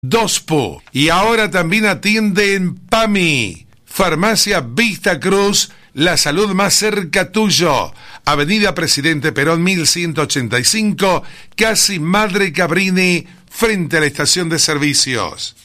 Dospo. Y ahora también atiende en PAMI. Farmacia Vista Cruz, la salud más cerca tuyo. Avenida Presidente Perón 1185, casi Madre Cabrini, frente a la estación de servicios.